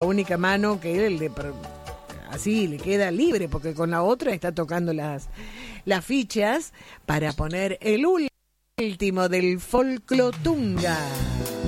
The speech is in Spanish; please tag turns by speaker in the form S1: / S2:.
S1: única mano que él así le queda libre, porque con la otra está tocando las fichas para poner el último del Folclotunga.